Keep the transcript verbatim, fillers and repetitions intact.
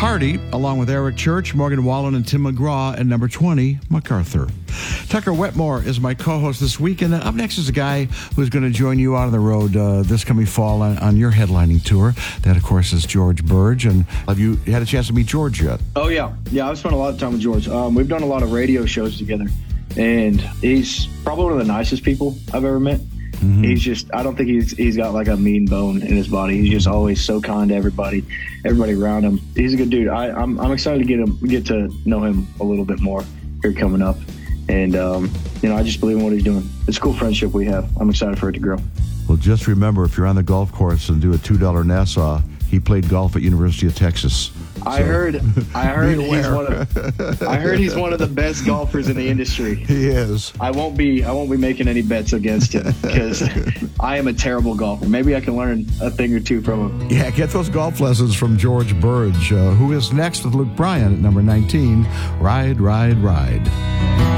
Hardy, along with Eric Church, Morgan Wallen, and Tim McGraw, and number twenty, MacArthur. Tucker Wetmore is my co-host this week, and up next is a guy who's going to join you out on the road uh, this coming fall on, on your headlining tour. That, of course, is George Burge. And have you had a chance to meet George yet? Oh, yeah. Yeah, I've spent a lot of time with George. Um, we've done a lot of radio shows together, and he's probably one of the nicest people I've ever met. Mm-hmm. He's just, I don't think he's he's got like a mean bone in his body. He's just always so kind to everybody, everybody around him. He's a good dude. I, I'm I'm excited to get him get to know him a little bit more here coming up. And, um, you know, I just believe in what he's doing. It's a cool friendship we have. I'm excited for it to grow. Well, just remember, if you're on the golf course and do a two dollar Nassau, he played golf at University of Texas. I so, heard I heard he's one of I heard he's one of the best golfers in the industry. He is. I won't be I won't be making any bets against him because I am a terrible golfer. Maybe I can learn a thing or two from him. Yeah, get those golf lessons from George Burge, uh, who is next with Luke Bryan at number nineteen, Ride, Ride, Ride.